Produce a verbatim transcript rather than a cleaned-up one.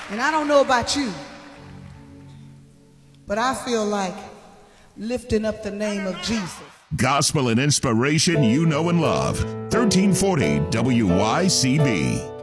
And I don't know about you, but I feel like lifting up the name of Jesus. Gospel and inspiration you know and love. thirteen forty W Y C B.